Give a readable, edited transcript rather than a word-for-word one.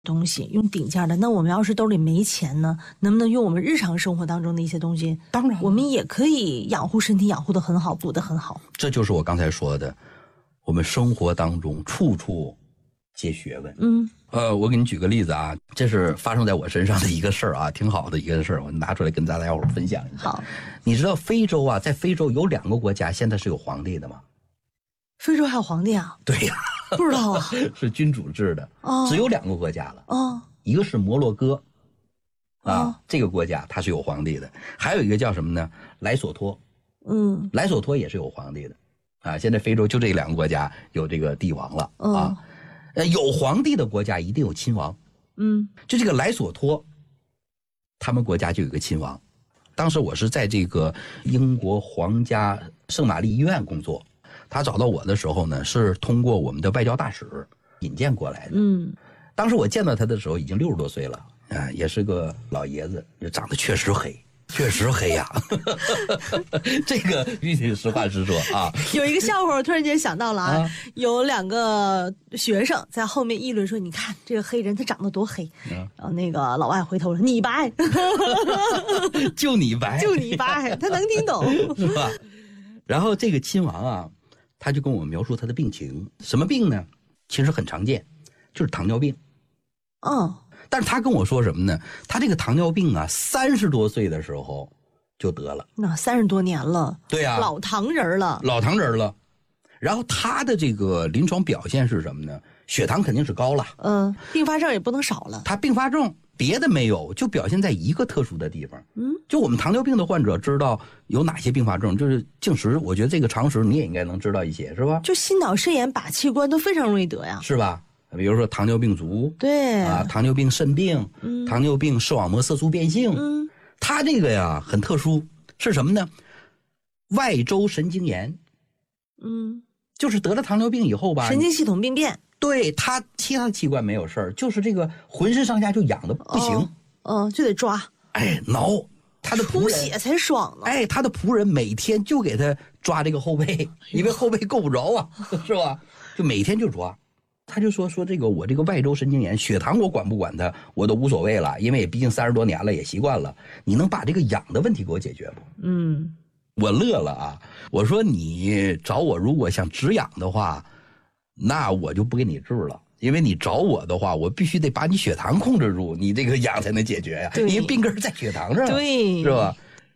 东西，用顶价的。那我们要是兜里没钱呢，能不能用我们日常生活当中的一些东西？ 当然， 我们也可以养护身体，养护得很好，补得很好。 这就是我刚才说的，我们生活当中处处皆学问。我给你举个例子啊，这是发生在我身上的一个事儿啊，挺好的一个事儿，我拿出来跟大家伙分享一下。 好， 你知道非洲啊，在非洲有2个国家现在是有皇帝的吗？ 非洲还有皇帝啊？ 对呀， 不知道啊。 是君主制的，只有2个国家了。一个是摩洛哥，这个国家它是有皇帝的，还有一个叫什么呢？莱索托。莱索托也是有皇帝的啊。现在非洲就这2个国家有这个帝王了啊。有皇帝的国家一定有亲王。就这个莱索托，他们国家就有一个亲王。当时我是在这个英国皇家圣玛丽医院工作，他找到我的时候呢，是通过我们的外交大使引荐过来的。当时我见到他的时候已经60多岁了，也是个老爷子，长得确实黑。确实黑呀，这个必须实话实说啊。 有一个笑话，我突然间想到了啊，有2个学生在后面议论说：“你看这个黑人他长得多黑。”然后那个老外回头了：“你白， 就你白， 就你白，他能听懂是吧？”然后这个亲王啊，他就跟我描述他的病情，什么病呢？其实很常见，就是糖尿病。但是他跟我说什么呢？他这个糖尿病啊，30多岁的时候就得了。 那30多年了。 对呀， 老糖人了。 然后他的这个临床表现是什么呢？血糖肯定是高了。 并发症也不能少了。 他并发症别的没有，就表现在一个特殊的地方。就我们糖尿病的患者知道有哪些并发症，就是静时，我觉得这个常识你也应该能知道一些，是吧？ 就心脑肾炎靶器官都非常容易得呀， 是吧？比如说糖尿病足， 对啊，糖尿病肾病，糖尿病视网膜色素变性，它这个呀很特殊，是什么呢？外周神经炎，就是得了糖尿病以后吧， 神经系统病变， 对，他其他器官没有事儿，就是这个浑身上下就痒的不行， 就得抓， 挠。他的出血才爽呢。 他的仆人每天就给他抓这个后背，因为后背够不着啊，是吧？就每天就抓。他就说这个我这个外周神经炎，血糖我管不管它我都无所谓了，因为毕竟30多年了也习惯了。你能把这个痒的问题给我解决不？我乐了啊！我说你找我如果想止痒的话，那我就不给你治了，因为你找我的话，我必须得把你血糖控制住，你这个痒才能解决呀。因为病根在血糖上， 对， 是吧？